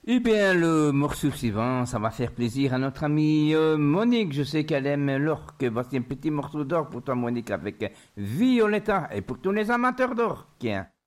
Eh bien, le morceau suivant, ça va faire plaisir à notre amie Monique. Je sais qu'elle aime l'orque. Voici un petit morceau d'orque pour toi, Monique, avec Violetta et pour tous les amateurs d'orque.